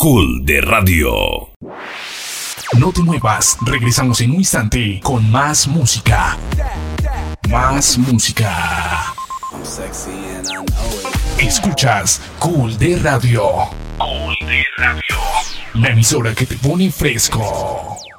Cool de Radio. No te muevas, regresamos en un instante con más música. Más música. Escuchas Cool de Radio. Cool de Radio. La emisora que te pone fresco.